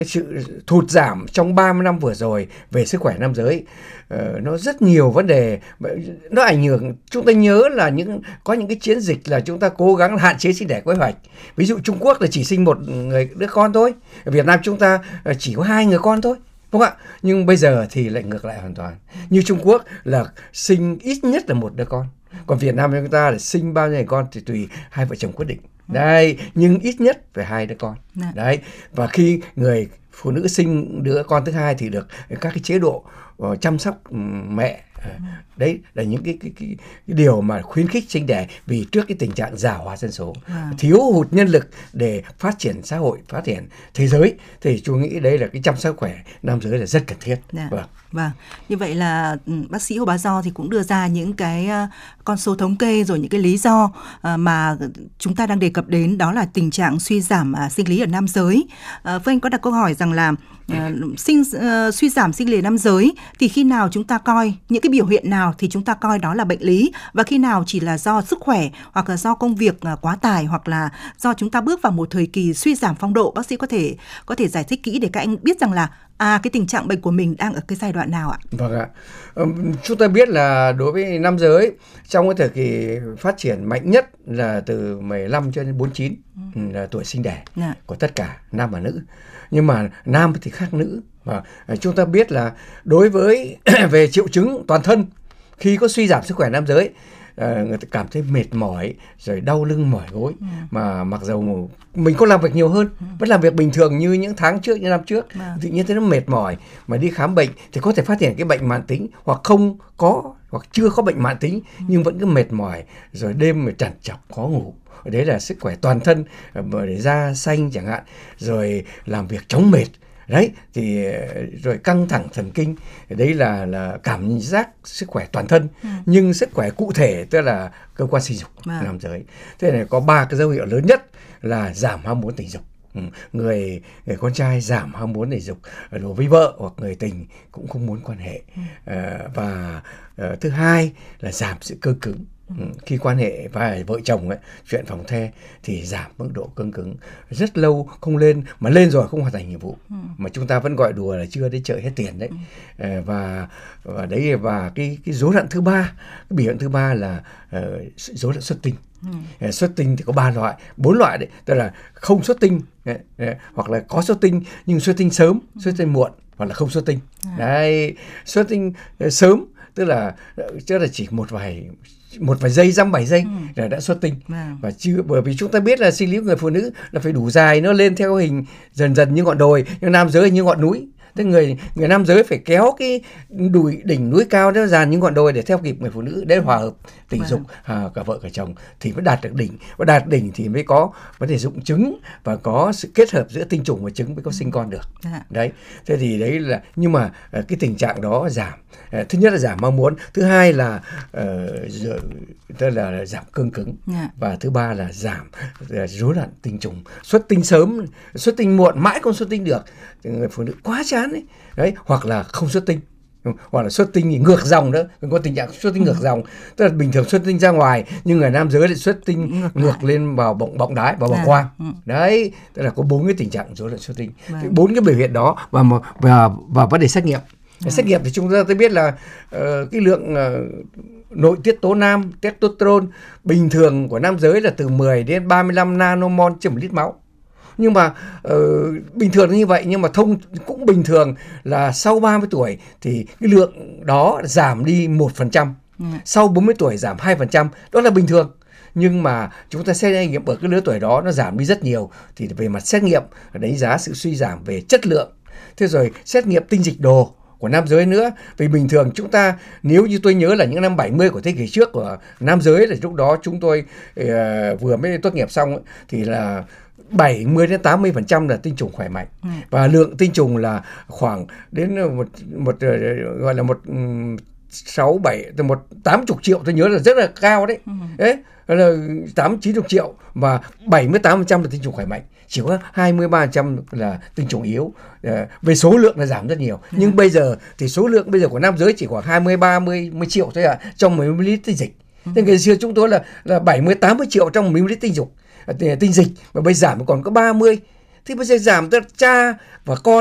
sự thụt giảm trong 30 năm vừa rồi về sức khỏe nam giới, nó rất nhiều vấn đề, nó ảnh hưởng. Chúng ta nhớ là có những cái chiến dịch là chúng ta cố gắng hạn chế sinh đẻ quy hoạch. Ví dụ Trung Quốc là chỉ sinh một đứa con thôi, Việt Nam chúng ta chỉ có 2 người con thôi, đúng không ạ? Nhưng bây giờ thì lại ngược lại hoàn toàn. Như Trung Quốc là sinh ít nhất là một đứa con, còn Việt Nam chúng ta là sinh bao nhiêu người con thì tùy hai vợ chồng quyết định. Đây, nhưng ít nhất phải 2 đứa con. Đấy, và khi người phụ nữ sinh đứa con thứ hai thì được các cái chế độ chăm sóc mẹ. Đấy là những cái điều mà khuyến khích sinh đẻ, vì trước cái tình trạng già hóa dân số, thiếu hụt nhân lực để phát triển xã hội, phát triển thế giới, thì tôi nghĩ đây là cái chăm sóc khỏe nam giới là rất cần thiết. Vâng, như vậy là bác sĩ Hồ Bá Do thì cũng đưa ra những cái con số thống kê, rồi những cái lý do mà chúng ta đang đề cập đến, đó là tình trạng suy giảm sinh lý ở nam giới. Phương Anh có đặt câu hỏi rằng là suy giảm sinh lý nam giới thì khi nào chúng ta coi, những cái biểu hiện nào thì chúng ta coi đó là bệnh lý, và khi nào chỉ là do sức khỏe, hoặc là do công việc quá tải, hoặc là do chúng ta bước vào một thời kỳ suy giảm phong độ. Bác sĩ có thể giải thích kỹ để các anh biết rằng là cái tình trạng bệnh của mình đang ở cái giai đoạn nào ạ? Vâng ạ. Chúng ta biết là đối với nam giới, trong cái thời kỳ phát triển mạnh nhất là từ 15 cho đến 49 là tuổi sinh đẻ của tất cả nam và nữ. Nhưng mà nam thì khác nữ. Và chúng ta biết là đối với về triệu chứng toàn thân, khi có suy giảm sức khỏe nam giới, người ta cảm thấy mệt mỏi, rồi đau lưng mỏi gối, mà mặc dầu mình có làm việc nhiều hơn, vẫn làm việc bình thường như những tháng trước, như năm trước, tự nhiên thấy nó mệt mỏi, mà đi khám bệnh thì có thể phát hiện cái bệnh mãn tính, hoặc không có, hoặc chưa có bệnh mãn tính nhưng vẫn cứ mệt mỏi, rồi đêm mà trằn trọc khó ngủ. Đấy là sức khỏe toàn thân, để da xanh chẳng hạn, rồi làm việc chóng mệt. Đấy, thì rồi căng thẳng thần kinh, đấy là cảm giác sức khỏe toàn thân. Nhưng sức khỏe cụ thể tức là cơ quan sinh dục nam giới. Thế này có 3 cái dấu hiệu lớn nhất là giảm ham muốn tình dục. Người con trai giảm ham muốn tình dục đối với vợ, hoặc người tình cũng không muốn quan hệ. Và thứ hai là giảm sự cương cứng. Khi quan hệ với vợ chồng ấy, chuyện phòng the thì giảm mức độ cương cứng, rất lâu không lên, mà lên rồi không hoàn thành nhiệm vụ, mà chúng ta vẫn gọi đùa là chưa đến chợ hết tiền đấy. Và đấy, và cái rối loạn thứ ba, cái biểu hiện thứ ba là rối loạn xuất tinh. Xuất tinh thì có 4 loại đấy, tức là không xuất tinh, hoặc là có xuất tinh nhưng xuất tinh sớm, xuất tinh muộn, hoặc là không xuất tinh. Đấy, xuất tinh sớm tức là chỉ một vài giây, 7 giây là đã xuất tinh. Và chưa, bởi vì chúng ta biết là sinh lý của người phụ nữ là phải đủ dài, nó lên theo hình dần dần như ngọn đồi, nhưng nam giới như ngọn núi. Thế người nam giới phải kéo cái đỉnh núi cao nó dàn như ngọn đồi để theo kịp người phụ nữ, để hòa hợp tình dục cả vợ cả chồng thì mới đạt được đỉnh, và đạt đỉnh thì mới có vấn đề dụng trứng, và có sự kết hợp giữa tinh trùng và trứng mới có sinh con được. Đấy, thế thì đấy là, nhưng mà cái tình trạng đó giảm. Thứ nhất là giảm mong muốn, thứ hai là tức là giảm cương cứng, và thứ ba là giảm rối loạn tinh trùng, xuất tinh sớm, xuất tinh muộn mãi không xuất tinh được, người phụ nữ quá chán ấy. Đấy, hoặc là không xuất tinh, hoặc là xuất tinh thì ngược dòng nữa, có tình trạng xuất tinh ngược dòng, tức là bình thường xuất tinh ra ngoài, nhưng người nam giới lại xuất tinh ngược lên vào bọng đái, vào bàng quang. Đấy, tức là có 4 cái tình trạng rối loạn xuất tinh. 4 cái biểu hiện đó, và vấn đề xét nghiệm. Xét nghiệm thì chúng ta biết là cái lượng nội tiết tố nam, testosterone bình thường của nam giới là từ 10 đến 35 nanomol trên 1 lít máu. Nhưng mà bình thường như vậy, nhưng mà cũng bình thường là sau 30 tuổi thì cái lượng đó giảm đi 1%, sau 40 tuổi giảm 2%, đó là bình thường. Nhưng mà chúng ta xét nghiệm ở cái lứa tuổi đó nó giảm đi rất nhiều, thì về mặt xét nghiệm đánh giá sự suy giảm về chất lượng. Thế rồi xét nghiệm tinh dịch đồ của nam giới nữa, vì bình thường chúng ta, nếu như tôi nhớ là những năm 70 của thế kỷ trước của nam giới, là lúc đó chúng tôi vừa mới tốt nghiệp xong ấy, thì là 70 đến 80% là tinh trùng khỏe mạnh, và lượng tinh trùng là khoảng đến gọi là 80 triệu, tôi nhớ là rất là cao đấy. Đấy là 80-90 triệu, và 78% là tinh trùng khỏe mạnh, chỉ có 23% là tinh trùng yếu. Về số lượng là giảm rất nhiều. Nhưng bây giờ thì số lượng bây giờ của nam giới chỉ khoảng 20-30 triệu thôi trong 10 ml tinh dịch. Thế ngày xưa chúng tôi là 70-80 triệu trong 1 ml tinh dịch, và bây giờ giảm còn có 30. Thì bây giờ giảm, tức cha và con